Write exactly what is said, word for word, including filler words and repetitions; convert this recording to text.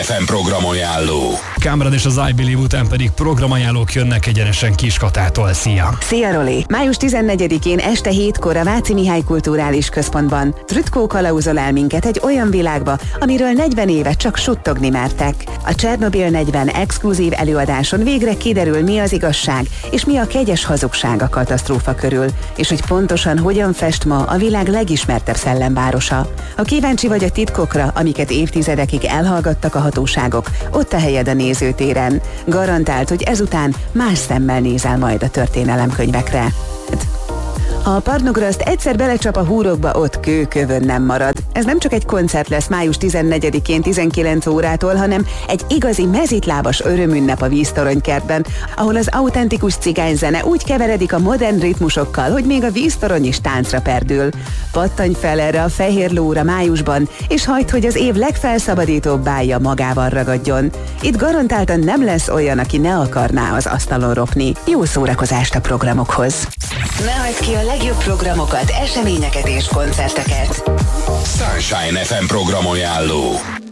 ef em programajánló. Cameron és az I Believe után pedig programajánlók jönnek egyenesen Kiskatától. Szia! Szia, Roli! május tizennegyedikén este hétkor a Váci Mihály Kulturális Központban Trütkó kalauzol el minket egy olyan világba, amiről negyven éve csak suttogni mertek. A Csernobil negyven exkluzív előadáson végre kiderül, mi az igazság, és mi a kegyes hazugság a katasztrófa körül, és hogy pontosan hogyan fest ma a világ legismertebb szellemvárosa. Ha kíváncsi vagy a titkokra, amiket évtizedekig elhallgattak a hatóságok, ott a helyed a nézőtéren. Garantált, hogy ezután más szemmel nézel majd a történelemkönyvekre. Ha a Parnograszt egyszer belecsap a húrokba, ott kőkövön nem marad. Ez nem csak egy koncert lesz május tizennegyedikén tizenkilenc órától, hanem egy igazi mezitlábas örömünnep a víztoronykertben, ahol az autentikus cigányzene úgy keveredik a modern ritmusokkal, hogy még a víztorony is táncra perdül. Pattanj fel erre a fehér lóra májusban, és hagyd, hogy az év legfelszabadítóbb bálja magával ragadjon. Itt garantáltan nem lesz olyan, aki ne akarná az asztalon ropni. Jó szórakozást a programokhoz! Ne hagyd ki a legjobb programokat, eseményeket és koncerteket. Sunshine ef em programajánló.